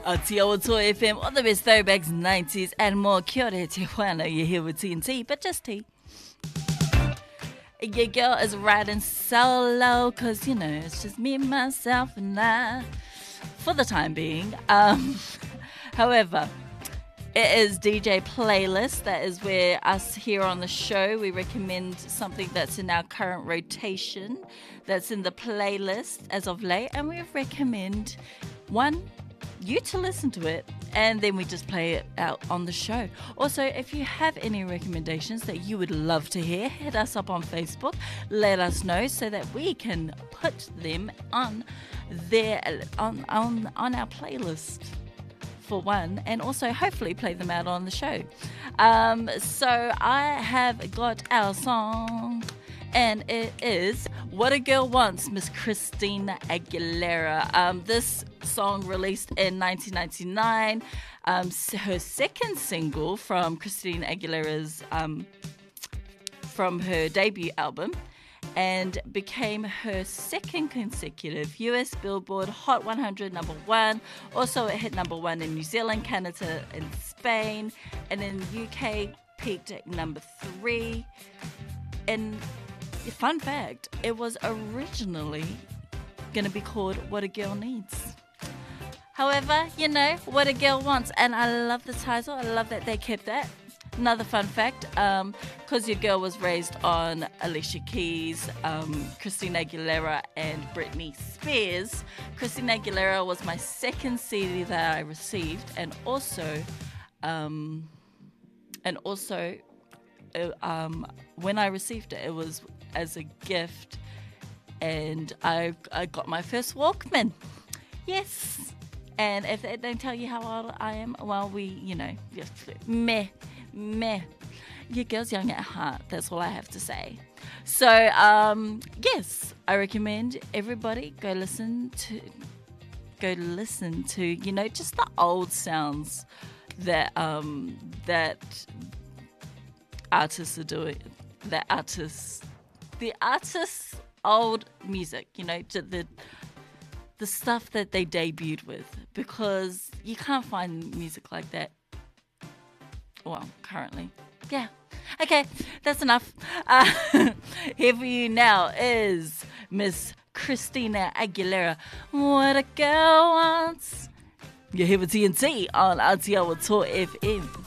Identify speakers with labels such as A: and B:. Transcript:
A: Aotearoa Tour FM, all the best throwbacks, 90s and more. Kia ora te whānau, you're here with TNT, but just tea. Your girl is riding solo, cause you know, it's just me, myself and I, for the time being. However, it is DJ Playlist. That is where us here on the show, we recommend something that's in our current rotation, that's in the playlist as of late, and we recommend you to listen to it, and then we just play it out on the show. Also, if you have any recommendations that you would love to hear, hit us up on Facebook, let us know so that we can put them on our playlist for one, and also hopefully play them out on the show. So I have got our song, and it is What a Girl Wants, Miss Christina Aguilera. This song released in 1999, her second single from Christina Aguilera's from her debut album, and became her second consecutive US Billboard Hot 100 number one. Also, it hit number one in New Zealand, Canada, and Spain, and in UK peaked at number 3. And fun fact, it was originally going to be called What a Girl Needs. However, you know, What a Girl Wants, and I love the title. I love that they kept that. Another fun fact, because your girl was raised on Alicia Keys, Christina Aguilera, and Britney Spears, Christina Aguilera was my second CD that I received, and also when I received it, it was as a gift, and I got my first Walkman. Yes. And if they don't tell you how old I am, well, meh. Your girl's young at heart. That's all I have to say. So, yes, I recommend everybody go listen to, you know, just the old sounds that artists are doing. The artists' old music, you know, the stuff that they debuted with, because you can't find music like that. Well, currently. Yeah. Okay, that's enough. Here for you now is Miss Christina Aguilera. What a Girl Wants. You're here with TNT on Aotearoa Tour FM.